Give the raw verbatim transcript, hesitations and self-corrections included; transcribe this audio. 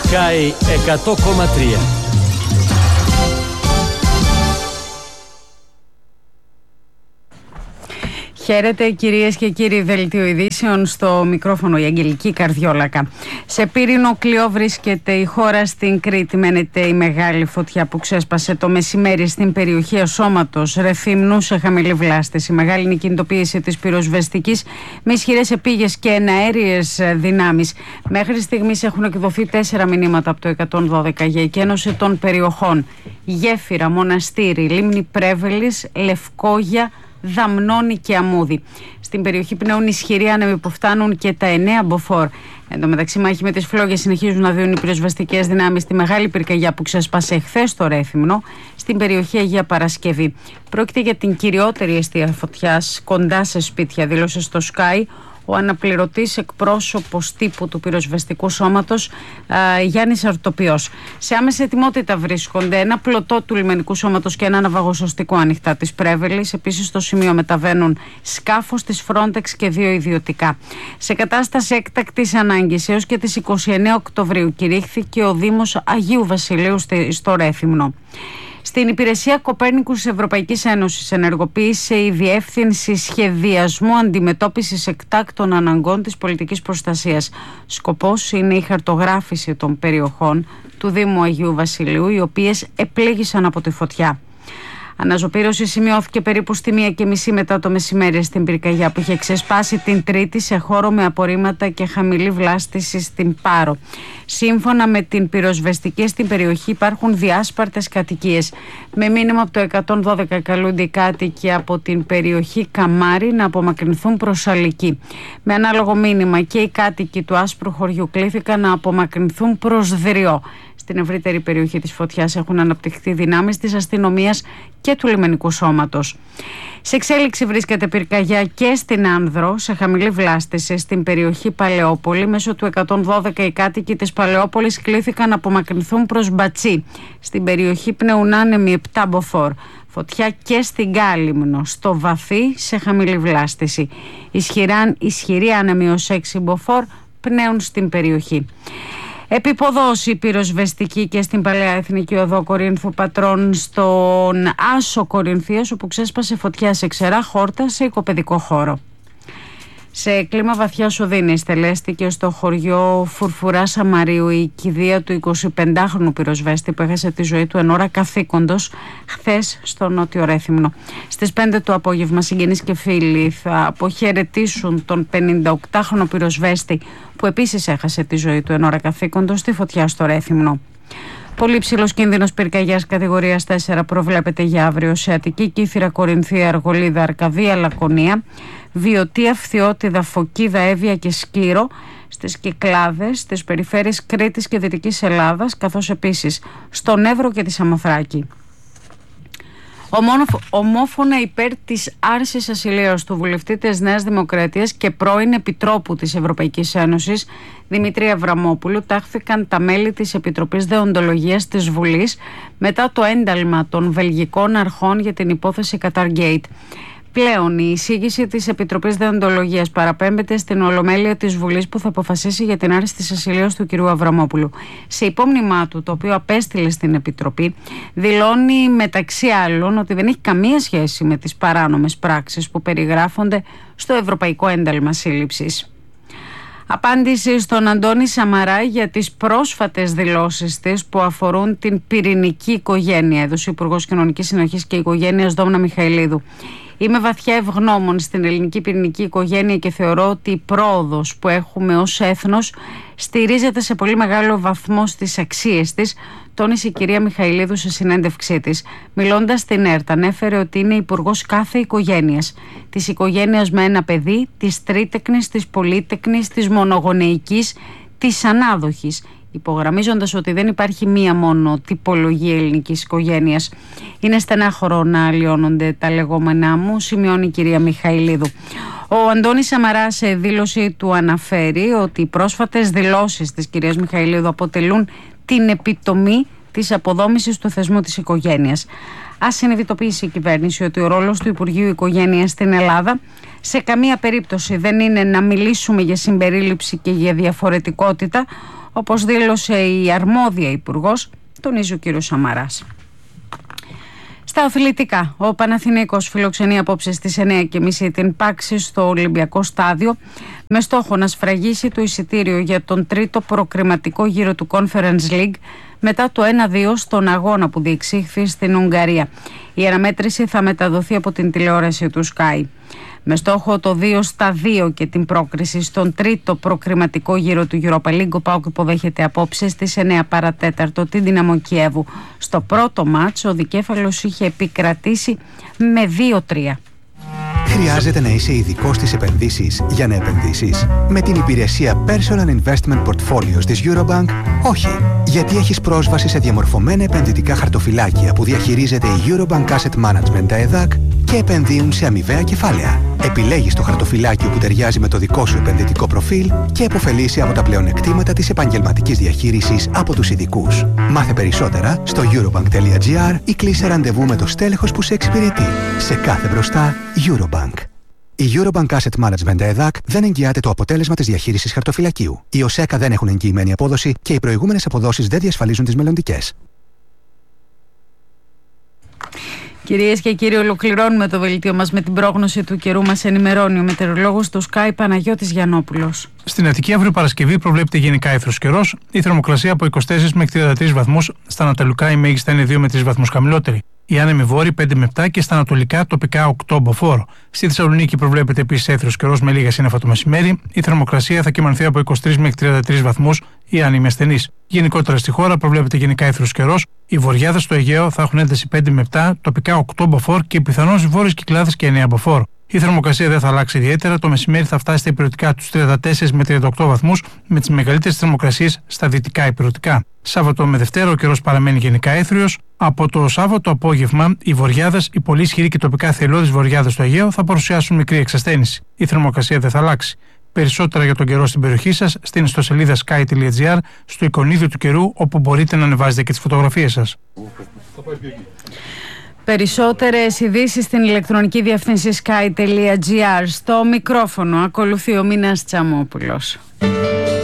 Sky εκατό κόμμα τρία. Χαίρετε κυρίες και κύριοι, δελτίο ειδήσεων, στο μικρόφωνο η Αγγελική Καρδιόλακα. Σε πύρινο κλειό βρίσκεται η χώρα στην Κρήτη. Μένεται η μεγάλη φωτιά που ξέσπασε το μεσημέρι στην περιοχή Ασώματος Ρεθύμνου σε χαμηλή βλάστηση. Μεγάλη είναι η κινητοποίηση της πυροσβεστικής με ισχυρές επίγειες και εναέριες δυνάμεις. Μέχρι στιγμής έχουν εκδοθεί τέσσερα μηνύματα από το εκατόν δώδεκα για εκένωση των περιοχών Γέφυρα, Μοναστήρι, Λίμνη Πρέβελης, Λευκόγια, Δαμνώνη και Αμούδη. Στην περιοχή πνέουν ισχυροί άνεμοι που φτάνουν και τα εννέα μποφόρ. Εν τω μεταξύ, μάχη με τις φλόγες συνεχίζουν να διούν οι πυροσβεστικές δυνάμεις στη μεγάλη πυρκαγιά που ξέσπασε χθες στο Ρέθυμνο, στην περιοχή Αγία Παρασκευή. Πρόκειται για την κυριότερη αιστεία φωτιάς κοντά σε σπίτια, δήλωσε στο Sky ο αναπληρωτής εκπρόσωπος τύπου του πυροσβεστικού σώματος α, Γιάννης Αρτοπιός. Σε άμεση ετοιμότητα βρίσκονται ένα πλωτό του λιμενικού σώματος και ένα ναυαγοσωστικό ανοιχτά της Πρέβελης. Επίσης στο σημείο μεταβαίνουν σκάφος της Frontex και δύο ιδιωτικά. Σε κατάσταση έκτακτης ανάγκης έως και τις είκοσι εννέα Οκτωβρίου κηρύχθηκε ο Δήμος Αγίου Βασιλείου στο Ρέθυμνο. Στην υπηρεσία Κοπέρνικου της Ευρωπαϊκής Ένωσης ενεργοποίησε η Διεύθυνση Σχεδιασμού Αντιμετώπισης Εκτάκτων Αναγκών της Πολιτικής Προστασίας. Σκοπός είναι η χαρτογράφηση των περιοχών του Δήμου Αγίου Βασιλείου, οι οποίες επλήγησαν από τη φωτιά. Αναζωπήρωση σημειώθηκε περίπου στη μία και μισή μετά το μεσημέρι στην πυρκαγιά που είχε ξεσπάσει την Τρίτη σε χώρο με απορρίμματα και χαμηλή βλάστηση στην Πάρο. Σύμφωνα με την πυροσβεστική, στην περιοχή υπάρχουν διάσπαρτες κατοικίες. Με μήνυμα από το εκατόν δώδεκα καλούνται οι κάτοικοι από την περιοχή Καμάρι να απομακρυνθούν προς Αλική. Με ανάλογο μήνυμα και οι κάτοικοι του άσπρου χωριού κλήθηκαν να απομακρυνθούν προς Δριό. Στην ευρύτερη περιοχή της φωτιάς έχουν αναπτυχθεί δυνάμεις της αστυνομίας και του λιμενικού σώματος. Σε εξέλιξη βρίσκεται πυρκαγιά και στην Άνδρο, σε χαμηλή βλάστηση στην περιοχή Παλαιόπολη. Μέσω του εκατόν δώδεκα οι κάτοικοι της Παλαιόπολης κλήθηκαν να απομακρυνθούν προς Μπατσί. Στην περιοχή πνέουν άνεμοι επτά μποφόρ. Φωτιά και στην Κάλυμνο, στο Βαθύ, σε χαμηλή βλάστηση. Ισχυρά, ισχυροί άνεμοι ως έξι μποφόρ πνέουν στην περιοχή. Επιποδός η πυροσβεστική και στην Παλαιά Εθνική Οδό Κορίνθου Πατρών στον Άσο Κορινθίας, όπου ξέσπασε φωτιά σε ξερά χόρτα σε οικοπαιδικό χώρο. Σε κλίμα βαθιάς οδύνης τελέστηκε στο χωριό Φουρφουρά Σαμαρίου η κηδεία του εικοσιπεντάχρονου πυροσβέστη που έχασε τη ζωή του εν ώρα καθήκοντος χθες στο Νότιο Ρέθυμνο. Στις πέντε το απόγευμα συγγενείς και φίλοι θα αποχαιρετήσουν τον πενηνταοκτάχρονο πυροσβέστη που επίσης έχασε τη ζωή του εν ώρα καθήκοντος στη φωτιά στο Ρέθυμνο. Πολύ ψηλός κίνδυνος πυρκαγιάς κατηγορίας τέσσερα προβλέπεται για αύριο σε Αττική, Κύθυρα, Κορινθία, Αργολίδα, Αρκαδία, Λακωνία, Βιωτία, Φθιώτιδα, Φωκίδα, Εύβοια και Σκύρο, στις Κυκλάδες, στις περιφέρειες Κρήτης και Δυτικής Ελλάδας, καθώς επίσης στον Εύρο και τη Σαμοθράκη. Ομόφωνα υπέρ της άρσης ασυλίας του βουλευτή της Νέας Δημοκρατίας και πρώην Επιτρόπου της Ευρωπαϊκής Ένωσης Δημήτρη Αβραμόπουλου τάχθηκαν τα μέλη της Επιτροπής Δεοντολογίας της Βουλής μετά το ένταλμα των βελγικών αρχών για την υπόθεση Qatargate. Πλέον η εισήγηση της Επιτροπής Δεοντολογίας παραπέμπεται στην Ολομέλεια της Βουλής που θα αποφασίσει για την άρση της ασυλίας του κ. Αβραμόπουλου. Σε υπόμνημά του, το οποίο απέστειλε στην Επιτροπή, δηλώνει μεταξύ άλλων ότι δεν έχει καμία σχέση με τις παράνομες πράξεις που περιγράφονται στο Ευρωπαϊκό Ένταλμα Σύλληψης. Απάντηση στον Αντώνη Σαμαρά για τις πρόσφατες δηλώσεις της που αφορούν την πυρηνική οικογένεια, έδωσε ο Υπουργός Κοινωνικής Συνοχής και Οικογένειας Δόμνα Μιχαηλίδου. Είμαι βαθιά ευγνώμων στην ελληνική πυρηνική οικογένεια και θεωρώ ότι η πρόοδος που έχουμε ως έθνος στηρίζεται σε πολύ μεγάλο βαθμό στις αξίες της, τόνισε η κυρία Μιχαηλίδου σε συνέντευξή της. Μιλώντας στην ΕΡΤ, ανέφερε ότι είναι υπουργός κάθε οικογένειας. Της οικογένειας με ένα παιδί, της τρίτεκνης, της πολύτεκνης, της μονογονεϊκής, της ανάδοχης, υπογραμμίζοντας ότι δεν υπάρχει μία μόνο τυπολογία ελληνικής οικογένειας. Είναι στενάχωρο να αλλοιώνονται τα λεγόμενά μου, σημειώνει η κυρία Μιχαηλίδου. Ο Αντώνης Σαμαράς σε δήλωση του αναφέρει ότι οι πρόσφατες δηλώσεις της κυρίας Μιχαηλίδου αποτελούν την επιτομή της αποδόμησης του θεσμού της οικογένειας. Ας συνειδητοποιήσει η κυβέρνηση ότι ο ρόλος του Υπουργείου Οικογένειας στην Ελλάδα σε καμία περίπτωση δεν είναι να μιλήσουμε για συμπερίληψη και για διαφορετικότητα, όπως δήλωσε η αρμόδια υπουργός, τονίζει ο κ. Σαμαράς. Στα αθλητικά, ο Παναθηναϊκός φιλοξενεί απόψε στις εννιά και μισή την Πάξη στο Ολυμπιακό Στάδιο με στόχο να σφραγίσει το εισιτήριο για τον τρίτο προκριματικό γύρο του Conference League μετά το ένα δύο στον αγώνα που διεξήχθη στην Ουγγαρία. Η αναμέτρηση θα μεταδοθεί από την τηλεόραση του Sky. Με στόχο το δύο στα δύο και την πρόκριση στον τρίτο προκριματικό γύρο του Europa League, ο ΠΑΟΚ υποδέχεται απόψε στις εννιά παρατέταρτο την Δυναμό Κιέβου. Στο πρώτο μάτς ο δικέφαλος είχε επικρατήσει με δύο τρία. Χρειάζεται να είσαι ειδικός στις επενδύσεις για να επενδύσεις? Με την υπηρεσία Personal Investment Portfolios της Eurobank, όχι. Γιατί έχεις πρόσβαση σε διαμορφωμένα επενδυτικά χαρτοφυλάκια που διαχειρίζεται η Eurobank Asset Management, τα ΕΔΑΚ, και επενδύουν σε αμοιβαία κεφάλαια. Επιλέγεις το χαρτοφυλάκιο που ταιριάζει με το δικό σου επενδυτικό προφίλ και επωφελείσαι από τα πλεονεκτήματα της επαγγελματικής διαχείρισης από τους ειδικούς. Μάθε περισσότερα στο eurobank.gr ή κλείσε ραντεβού με το στέλεχος που σε εξυπηρετεί. Σε κάθε μπροστά, Eurobank. Η Eurobank Asset Management ΕΔΑΚ δεν εγγυάται το αποτέλεσμα της διαχείρισης χαρτοφυλακίου. Οι ΟΣΕΚΑ δεν έχουν εγγυημένη απόδοση και οι προηγούμενες αποδόσεις δεν διασφαλίζουν τις μελλοντικές. Κυρίες και κύριοι, ολοκληρώνουμε το δελτίο μας με την πρόγνωση του καιρού. Μας ενημερώνει ο μετεωρολόγος του Sky Παναγιώτης Γιαννόπουλος. Στην Αττική αύριο Παρασκευή προβλέπεται γενικά ήθρος καιρός. Η θερμοκρασία από είκοσι τέσσερα μέχρι τριάντα τρεις βαθμούς. Στα ανατολικά η μέγιστα είναι δύο με τρεις βαθμούς χαμηλότερη. Η άνεμη βόρη πέντε με επτά και στα ανατολικά τοπικά οκτώ μποφόρ. Στη Θεσσαλονίκη προβλέπεται επίσης έθριος καιρός με λίγα σύννεφα το μεσημέρι. Η θερμοκρασία θα κυμανθεί από είκοσι τρεις μέχρι τριάντα τρεις βαθμούς. Η άνεμη ασθενής. Γενικότερα στη χώρα προβλέπεται γενικά έθριος καιρός. Οι βορειάδες στο Αιγαίο θα έχουν ένταση πέντε με επτά, τοπικά οκτώ μποφόρ και πιθανώς βόρειες κυκλάδες και εννιά μποφόρ. Η θερμοκρασία δεν θα αλλάξει ιδιαίτερα. Το μεσημέρι θα φτάσει στα ηπειρωτικά τους τριάντα τέσσερα με τριάντα οκτώ βαθμούς, με τις μεγαλύτερες θερμοκρασίες στα δυτικά ηπειρωτικά. Σάββατο με Δευτέρα ο καιρός παραμένει γενικά έθριος. Από το Σάββατο απόγευμα, οι βορειάδες, οι πολύ ισχυροί και τοπικά θελώδεις βορειάδες στο Αιγαίο θα παρουσιάσουν μικρή εξασθένηση. Η θερμοκρασία δεν θα αλλάξει. Περισσότερα για τον καιρό στην περιοχή σας στην ιστοσελίδα sky.gr, στο εικονίδιο του καιρού, όπου μπορείτε να ανεβάζετε και τις φωτογραφίες σας. Περισσότερες ειδήσεις στην ηλεκτρονική διεύθυνση sky.gr. Στο μικρόφωνο ακολουθεί ο Μίνας Τσαμόπουλος.